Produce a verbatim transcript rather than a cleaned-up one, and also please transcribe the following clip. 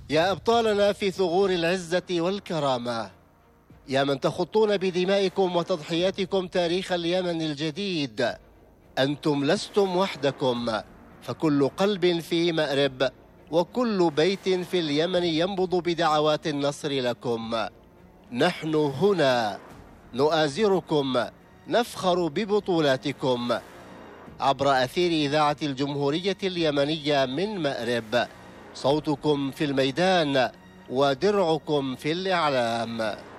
يا أبطالنا في ثغور العزة والكرامة، يا من تخطون بدمائكم وتضحياتكم تاريخ اليمن الجديد، أنتم لستم وحدكم، فكل قلب في مأرب وكل بيت في اليمن ينبض بدعوات النصر لكم. نحن هنا نؤازركم، نفخر ببطولاتكم. عبر أثير إذاعة الجمهورية اليمنية من مأرب، صوتكم في الميدان ودرعكم في الإعلام.